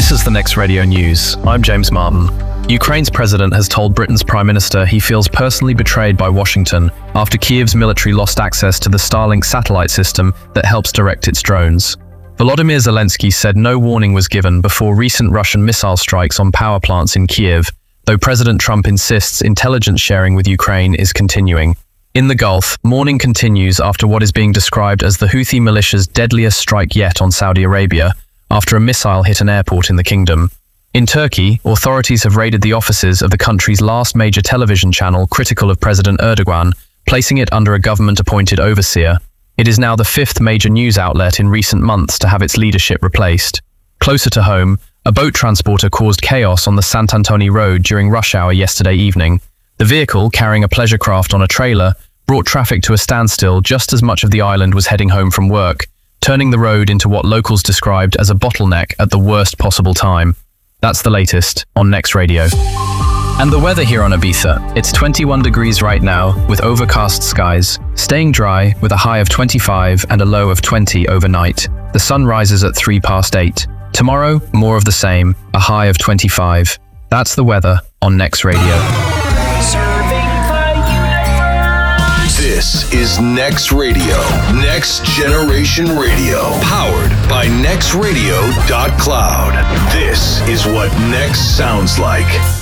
This is the Next Radio News. I'm James Martin. Ukraine's president has told Britain's Prime Minister he feels personally betrayed by Washington after Kiev's military lost access to the Starlink satellite system that helps direct its drones. Volodymyr Zelensky said no warning was given before recent Russian missile strikes on power plants in Kiev, though President Trump insists intelligence sharing with Ukraine is continuing. In the Gulf, mourning continues after what is being described as the Houthi militia's deadliest strike yet on Saudi Arabia, after a missile hit an airport in the kingdom. In Turkey, authorities have raided the offices of the country's last major television channel critical of President Erdogan, placing it under a government-appointed overseer. It is now the fifth major news outlet in recent months to have its leadership replaced. Closer to home, a boat transporter caused chaos on the Sant'Antoni Road during rush hour yesterday evening. The vehicle, carrying a pleasure craft on a trailer, brought traffic to a standstill just as much of the island was heading home from work, turning the road into what locals described as a bottleneck at the worst possible time. That's the latest on Next Radio. And the weather here on Ibiza. It's 21 degrees right now, with overcast skies, staying dry with a high of 25 and a low of 20 overnight. The sun rises at 8:03. Tomorrow, more of the same, a high of 25. That's the weather on Next Radio. This is Next Radio, Next Generation Radio, powered by nextradio.cloud. This is what Next sounds like.